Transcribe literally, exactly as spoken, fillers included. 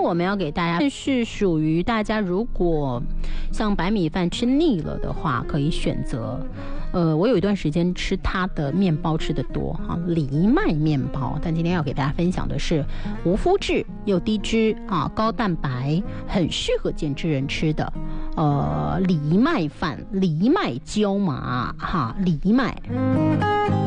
我们要给大家是属于大家如果像白米饭吃腻了的话，可以选择。呃，我有一段时间吃它的面包吃得多哈，藜麦面包。但今天要给大家分享的是无麸质又低脂啊，高蛋白，很适合减脂人吃的。呃，藜麦饭，藜麦椒麻哈，藜麦。